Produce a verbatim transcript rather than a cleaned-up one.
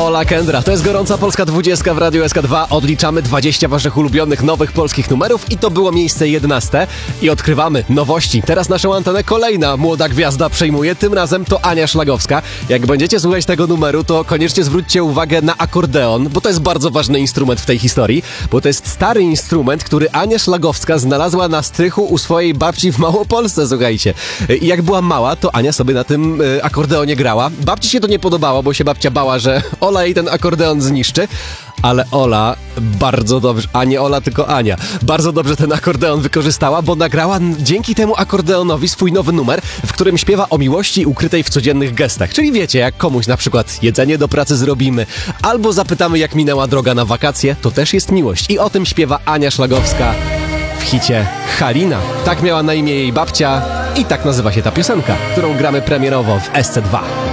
Ola Kendra. To jest gorąca polska dwudziestka w Radiu S K dwa. Odliczamy dwadzieścia waszych ulubionych nowych polskich numerów i to było miejsce jedenaste. I odkrywamy nowości. Teraz naszą antenę kolejna młoda gwiazda przejmuje. Tym razem to Ania Szlagowska. Jak będziecie słuchać tego numeru, to koniecznie zwróćcie uwagę na akordeon, bo to jest bardzo ważny instrument w tej historii, bo to jest stary instrument, który Ania Szlagowska znalazła na strychu u swojej babci w Małopolsce, słuchajcie. I jak była mała, to Ania sobie na tym y, akordeonie grała. Babci się to nie podobało, bo się babcia bała, że Ola jej ten akordeon zniszczy, ale Ola bardzo dobrze, a nie Ola, tylko Ania, bardzo dobrze ten akordeon wykorzystała, bo nagrała dzięki temu akordeonowi swój nowy numer, w którym śpiewa o miłości ukrytej w codziennych gestach. Czyli wiecie, jak komuś na przykład jedzenie do pracy zrobimy, albo zapytamy, jak minęła droga na wakacje, to też jest miłość. I o tym śpiewa Ania Szlagowska w hicie Halina. Tak miała na imię jej babcia i tak nazywa się ta piosenka, którą gramy premierowo w S C dwa.